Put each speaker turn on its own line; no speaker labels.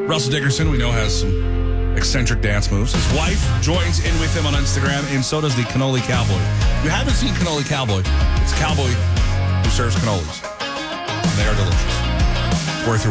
Russell Dickerson, we know, has some eccentric dance moves. His wife joins in with him on Instagram, and so does the Cannoli Cowboy. If you haven't seen Cannoli Cowboy, it's a cowboy who serves cannolis. And they are delicious. It's worth your